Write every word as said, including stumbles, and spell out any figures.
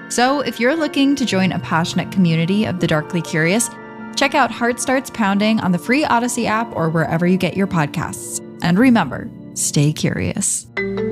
So if you're looking to join a passionate community of the darkly curious, check out Heart Starts Pounding on the free Odyssey app or wherever you get your podcasts. And remember, stay curious.